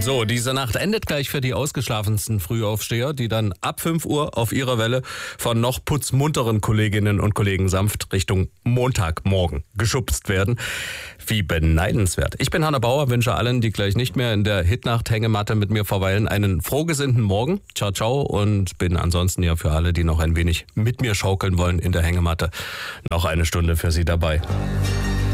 So, diese Nacht endet gleich für die ausgeschlafensten Frühaufsteher, die dann ab 5 Uhr auf ihrer Welle von noch putzmunteren Kolleginnen und Kollegen sanft Richtung Montagmorgen geschubst werden. Wie beneidenswert. Ich bin Hanna Bauer, wünsche allen, die gleich nicht mehr in der Hitnacht-Hängematte mit mir verweilen, einen frohgesinnten Morgen. Ciao, ciao, und bin ansonsten ja für alle, die noch ein wenig mit mir schaukeln wollen in der Hängematte, noch eine Stunde für Sie dabei.